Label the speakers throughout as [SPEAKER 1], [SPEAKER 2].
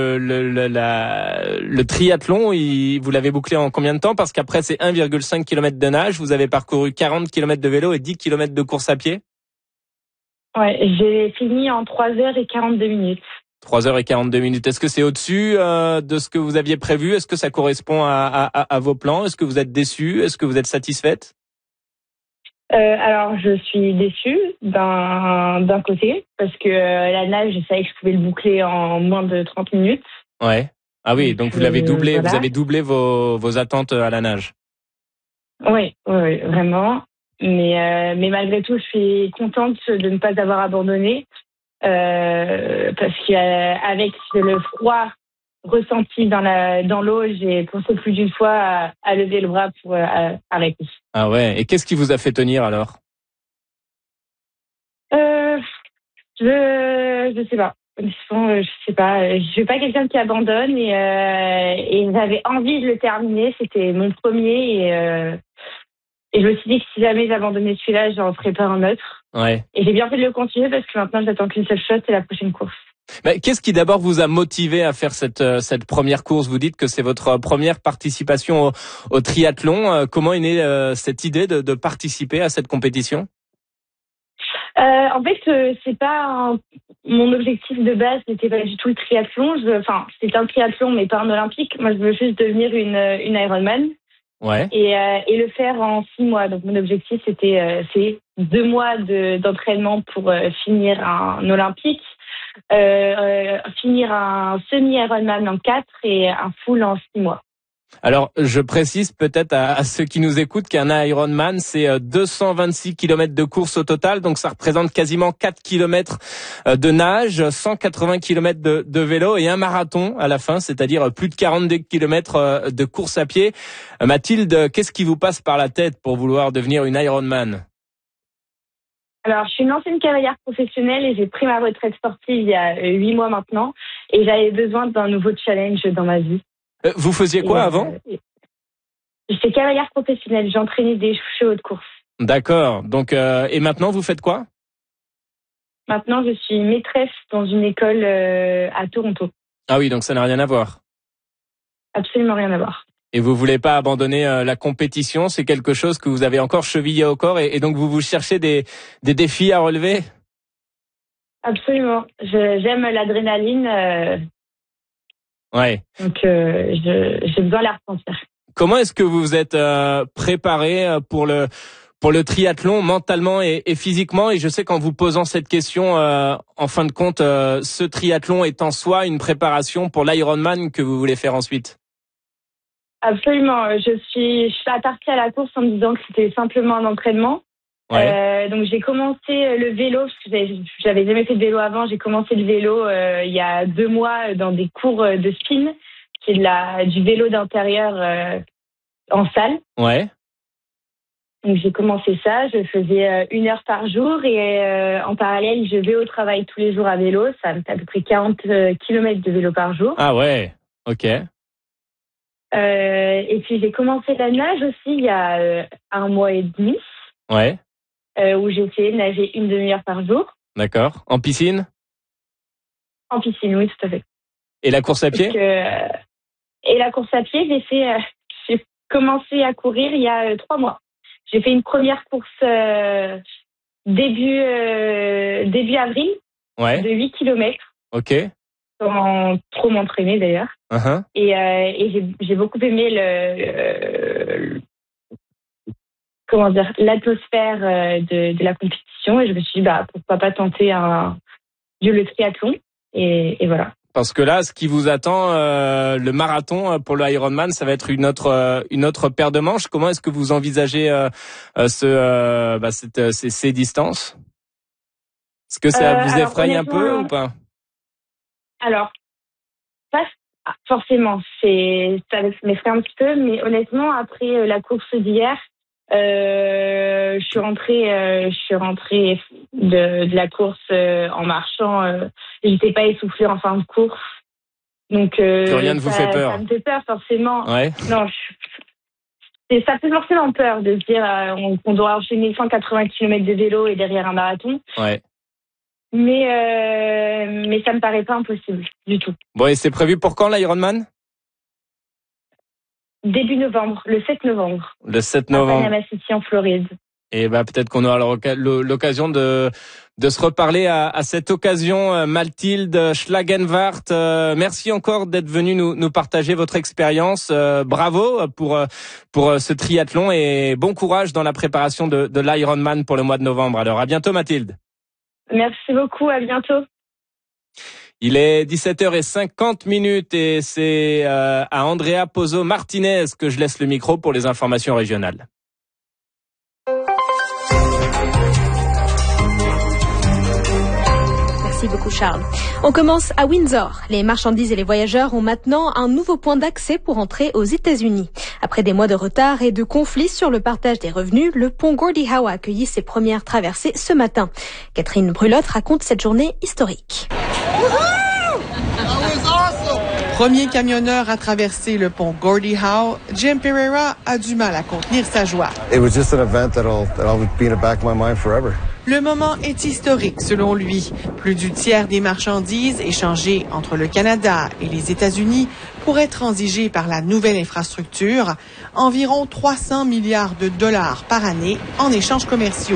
[SPEAKER 1] le triathlon, vous l'avez bouclé en combien de temps? Parce qu'après, c'est 1,5 km de nage. Vous avez parcouru 40 km de vélo et 10 km de course à pied.
[SPEAKER 2] Ouais, j'ai fini en 3h42.
[SPEAKER 1] 3h42. Est-ce que c'est au-dessus de ce que vous aviez prévu? Est-ce que ça correspond à vos plans? Est-ce que vous êtes déçue? Est-ce que vous êtes satisfaite?
[SPEAKER 2] Alors, je suis déçue d'un côté parce que la nage, je savais que je pouvais le boucler en moins de 30 minutes.
[SPEAKER 1] Ouais. Ah oui, donc vous l'avez doublé,
[SPEAKER 2] voilà.
[SPEAKER 1] Vous avez doublé vos attentes à la nage.
[SPEAKER 2] Oui, vraiment. Mais malgré tout, je suis contente de ne pas avoir abandonné parce qu'avec le froid ressenti dans l'eau, j'ai pensé plus d'une fois à lever le bras pour arrêter.
[SPEAKER 1] Ah ouais. Et qu'est-ce qui vous a fait tenir alors?
[SPEAKER 2] Je sais pas. Je sais pas. Je suis pas quelqu'un qui abandonne et j'avais envie de le terminer. C'était mon premier et je me suis dit que si jamais j'abandonnais celui-là, j'en ferais pas un autre.
[SPEAKER 1] Ouais.
[SPEAKER 2] Et j'ai bien fait de le continuer parce que maintenant j'attends qu'une seule chose, c'est la prochaine course.
[SPEAKER 1] Mais qu'est-ce qui d'abord vous a motivé à faire cette première course? Vous dites que c'est votre première participation au triathlon. Comment est née cette idée de participer à cette compétition?
[SPEAKER 2] En fait, c'est pas mon objectif de base, n'était pas du tout le triathlon. C'est un triathlon, mais pas un olympique. Moi, je veux juste devenir une Ironman.
[SPEAKER 1] Ouais.
[SPEAKER 2] Et le faire en 6 mois. Donc, mon objectif, c'est 2 mois d'entraînement pour finir un olympique, finir un semi-Ironman en 4 et un full en 6 mois.
[SPEAKER 1] Alors, je précise peut-être à ceux qui nous écoutent qu'un Ironman, c'est 226 km de course au total. Donc, ça représente quasiment 4 km de nage, 180 km de vélo et un marathon à la fin, c'est-à-dire plus de 42 km de course à pied. Mathilde, qu'est-ce qui vous passe par la tête pour vouloir devenir une Ironman?
[SPEAKER 2] Alors, je suis une ancienne cavalière professionnelle et j'ai pris ma retraite sportive il y a 8 mois maintenant. Et j'avais besoin d'un nouveau challenge dans ma vie.
[SPEAKER 1] Vous faisiez quoi avant?
[SPEAKER 2] J'étais cavalière professionnelle, j'entraînais des chevaux de course.
[SPEAKER 1] D'accord. Donc, et maintenant, vous faites quoi?
[SPEAKER 2] Maintenant, je suis maîtresse dans une école à Toronto.
[SPEAKER 1] Ah oui, donc ça n'a rien à voir.
[SPEAKER 2] Absolument rien à voir.
[SPEAKER 1] Et vous voulez pas abandonner la compétition? C'est quelque chose que vous avez encore chevillé au corps et donc vous cherchez des défis à relever?
[SPEAKER 2] Absolument. J'aime l'adrénaline.
[SPEAKER 1] Ouais.
[SPEAKER 2] Donc, j'ai besoin de la ressentir.
[SPEAKER 1] Comment est-ce que vous vous êtes préparé pour le triathlon mentalement et physiquement? Et je sais qu'en vous posant cette question, en fin de compte, ce triathlon est en soi une préparation pour l'Ironman que vous voulez faire ensuite.
[SPEAKER 2] Absolument. Je suis partie à la course en me disant que c'était simplement un entraînement.
[SPEAKER 1] Ouais.
[SPEAKER 2] Donc j'ai commencé le vélo parce que j'avais jamais fait de vélo avant. J'ai commencé le vélo il y a 2 mois dans des cours de spin, qui est du vélo d'intérieur en salle.
[SPEAKER 1] Ouais.
[SPEAKER 2] Donc j'ai commencé ça. Je faisais 1 heure par jour et en parallèle je vais au travail tous les jours à vélo. Ça me fait à peu près 40 km de vélo par jour.
[SPEAKER 1] Ah ouais. Ok.
[SPEAKER 2] Et puis j'ai commencé la nage aussi il y a 1 mois et demi.
[SPEAKER 1] Ouais.
[SPEAKER 2] Où j'ai essayé de nager 1 demi-heure par jour.
[SPEAKER 1] D'accord. En piscine?
[SPEAKER 2] En piscine, oui, tout à fait.
[SPEAKER 1] Et la course à pied?
[SPEAKER 2] Et la course à pied, j'ai commencé à courir il y a 3 mois. J'ai fait une première course début avril,
[SPEAKER 1] Ouais.
[SPEAKER 2] de 8 km.
[SPEAKER 1] Ok.
[SPEAKER 2] Sans trop m'entraîner d'ailleurs.
[SPEAKER 1] Uh-huh.
[SPEAKER 2] Et j'ai beaucoup aimé l'atmosphère de la compétition et je me suis dit pourquoi pas tenter le triathlon et voilà.
[SPEAKER 1] Parce que là, ce qui vous attend, le marathon pour le Ironman, ça va être une autre paire de manches. Comment est-ce que vous envisagez ces distances? Est-ce que ça vous effraie un peu ou pas?
[SPEAKER 2] Alors, pas forcément. Ça m'effraie un petit peu, mais honnêtement, après la course d'hier, je suis rentrée de la course en marchant. J'étais pas essoufflée en fin de course, donc
[SPEAKER 1] rien ne vous fait peur.
[SPEAKER 2] Ça me fait peur forcément.
[SPEAKER 1] Ouais.
[SPEAKER 2] Non, ça fait forcément peur de se dire qu'on doit enchaîner 180 km de vélo et derrière un marathon.
[SPEAKER 1] Ouais.
[SPEAKER 2] mais ça me paraît pas impossible du tout.
[SPEAKER 1] Bon, et c'est prévu pour quand l'Ironman ?
[SPEAKER 2] Début novembre, le 7 novembre.
[SPEAKER 1] Le 7 novembre.
[SPEAKER 2] À Panama City en Floride.
[SPEAKER 1] Et peut-être qu'on aura l'occasion de se reparler à cette occasion. Mathilde Schlagenwart, merci encore d'être venue nous partager votre expérience. Bravo pour ce triathlon et bon courage dans la préparation de l'Ironman pour le mois de novembre. Alors à bientôt Mathilde.
[SPEAKER 2] Merci beaucoup, à bientôt.
[SPEAKER 1] Il est 17h50 et c'est à Andrea Pozzo Martinez que je laisse le micro pour les informations régionales.
[SPEAKER 3] Merci beaucoup Charles. On commence à Windsor. Les marchandises et les voyageurs ont maintenant un nouveau point d'accès pour entrer aux États-Unis. Après des mois de retard et de conflits sur le partage des revenus, le pont Gordie Howe a accueilli ses premières traversées ce matin. Catherine Brulotte raconte cette journée historique.
[SPEAKER 4] Premier camionneur à traverser le pont Gordie Howe, Jim Pereira a du mal à contenir sa joie.
[SPEAKER 5] It was just an event that'll be in the back of my mind forever.
[SPEAKER 4] Le moment est historique selon lui. Plus du tiers des marchandises échangées entre le Canada et les États-Unis pourraient transiger par la nouvelle infrastructure, environ 300 milliards de dollars par année en échanges commerciaux.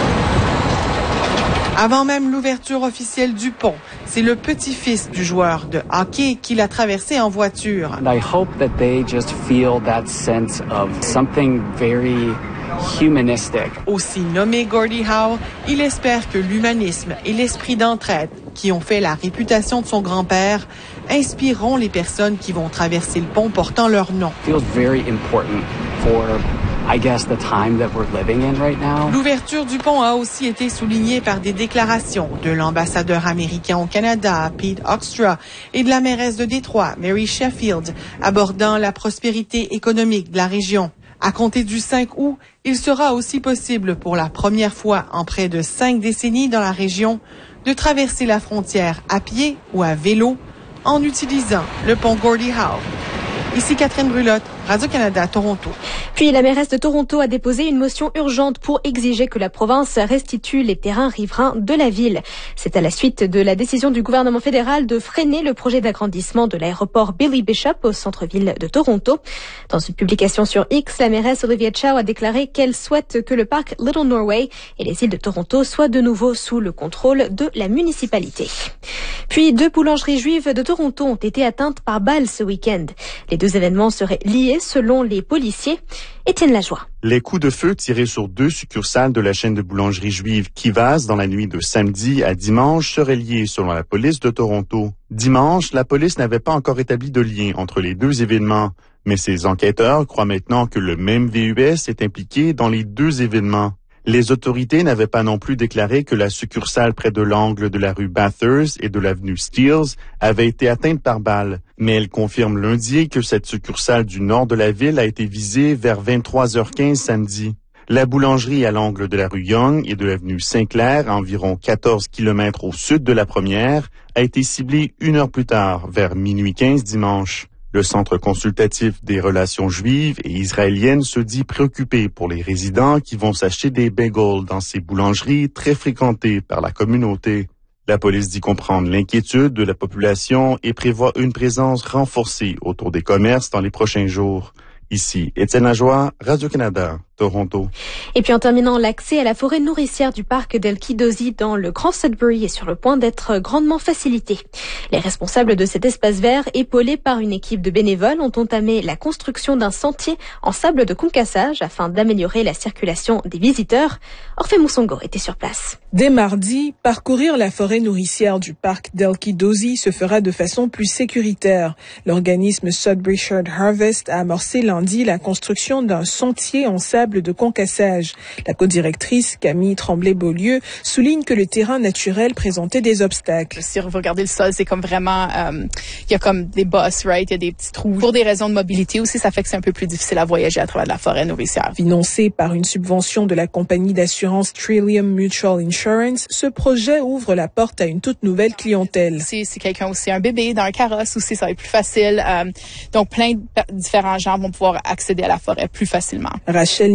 [SPEAKER 4] Avant même l'ouverture officielle du pont, c'est le petit-fils du joueur de hockey qui l'a traversé en voiture.
[SPEAKER 6] And I hope that they just feel that sense of something very humanistic.
[SPEAKER 4] Aussi nommé Gordie Howe, il espère que l'humanisme et l'esprit d'entraide qui ont fait la réputation de son grand-père inspireront les personnes qui vont traverser le pont portant leur nom.
[SPEAKER 6] Feels very important for I guess the time that we're living in right now.
[SPEAKER 4] L'ouverture du pont a aussi été soulignée par des déclarations de l'ambassadeur américain au Canada, Pete Hoekstra, et de la mairesse de Détroit, Mary Sheffield, abordant la prospérité économique de la région. À compter du 5 août, il sera aussi possible pour la première fois en près de 5 décennies dans la région de traverser la frontière à pied ou à vélo en utilisant le pont Gordie Howe. Ici Catherine Brulotte, Radio-Canada, Toronto.
[SPEAKER 3] Puis la mairesse de Toronto a déposé une motion urgente pour exiger que la province restitue les terrains riverains de la ville. C'est à la suite de la décision du gouvernement fédéral de freiner le projet d'agrandissement de l'aéroport Billy Bishop au centre-ville de Toronto. Dans une publication sur X, la mairesse Olivia Chow a déclaré qu'elle souhaite que le parc Little Norway et les îles de Toronto soient de nouveau sous le contrôle de la municipalité. Puis 2 boulangeries juives de Toronto ont été atteintes par balles ce week-end. Les 2 événements seraient liés selon les policiers. Étienne Lajoie.
[SPEAKER 7] Les coups de feu tirés sur 2 succursales de la chaîne de boulangerie juive Kivas dans la nuit de samedi à dimanche seraient liés selon la police de Toronto. Dimanche, la police n'avait pas encore établi de lien entre les 2 événements, mais ses enquêteurs croient maintenant que le même VUS est impliqué dans les 2 événements. Les autorités n'avaient pas non plus déclaré que la succursale près de l'angle de la rue Bathurst et de l'avenue Steeles avait été atteinte par balle, mais elles confirment lundi que cette succursale du nord de la ville a été visée vers 23h15 samedi. La boulangerie à l'angle de la rue Young et de l'avenue Saint-Clair, à environ 14 km au sud de la première, a été ciblée 1 heure plus tard, vers minuit 15 dimanche. Le Centre consultatif des relations juives et israéliennes se dit préoccupé pour les résidents qui vont s'acheter des bagels dans ces boulangeries très fréquentées par la communauté. La police dit comprendre l'inquiétude de la population et prévoit une présence renforcée autour des commerces dans les prochains jours. Ici, Étienne Lajoie, Radio-Canada, Toronto.
[SPEAKER 3] Et puis en terminant, l'accès à la forêt nourricière du parc d'Elkidozi dans le Grand Sudbury est sur le point d'être grandement facilité. Les responsables de cet espace vert, épaulés par une équipe de bénévoles, ont entamé la construction d'un sentier en sable de concassage afin d'améliorer la circulation des visiteurs. Orphée Moussongo était sur place.
[SPEAKER 8] Dès mardi, parcourir la forêt nourricière du parc d'Elkidozi se fera de façon plus sécuritaire. L'organisme Sudbury Shared Harvest a amorcé lundi la construction d'un sentier en sable de concassage. La co-directrice Camille Tremblay-Beaulieu souligne que le terrain naturel présentait des obstacles.
[SPEAKER 9] Si vous regardez le sol, c'est comme vraiment, il y a comme des bosses, right? Il y a des petits trous. Pour des raisons de mobilité aussi, ça fait que c'est un peu plus difficile à voyager à travers la forêt nourricière.
[SPEAKER 8] Financé par une subvention de la compagnie d'assurance Trillium Mutual Insurance, ce projet ouvre la porte à une toute nouvelle clientèle.
[SPEAKER 9] Si quelqu'un aussi un bébé dans un carrosse aussi, ça va être plus facile. Donc plein de différents gens vont pouvoir accéder à la forêt plus facilement.
[SPEAKER 8] Rachel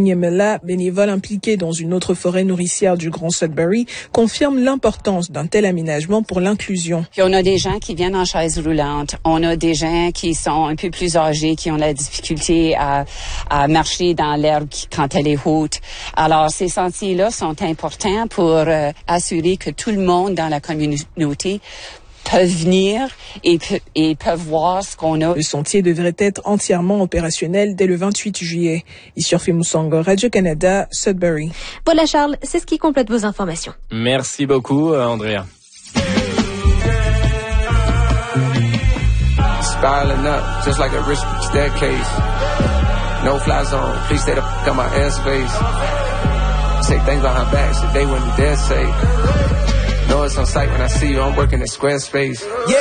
[SPEAKER 8] Nyemela, bénévole impliqué dans une autre forêt nourricière du Grand Sudbury, confirme l'importance d'un tel aménagement pour l'inclusion.
[SPEAKER 10] Puis on a des gens qui viennent en chaise roulante, on a des gens qui sont un peu plus âgés, qui ont la difficulté à marcher dans l'herbe quand elle est haute. Alors ces sentiers-là sont importants pour assurer que tout le monde dans la communauté peuvent venir et peuvent voir ce qu'on a.
[SPEAKER 8] Le sentier devrait être entièrement opérationnel dès le 28 juillet. Isiorfi Musongo, Radio-Canada, Sudbury.
[SPEAKER 3] Voilà Charles, c'est ce qui complète vos informations.
[SPEAKER 1] Merci beaucoup Andrea.
[SPEAKER 11] Spiraling up, just like a rich staircase. No fly zone, please stay the f*** on my airspace. Say things behind back, so they wouldn't dare say. Know it's on sight when I see you, I'm working at Squarespace. Yeah.